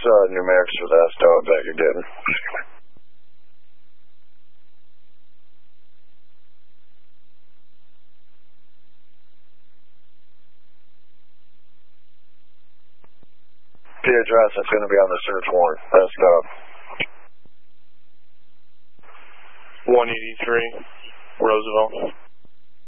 numerics for that dog that you did? The address that's going to be on the search warrant. That's dog. 183 Roosevelt.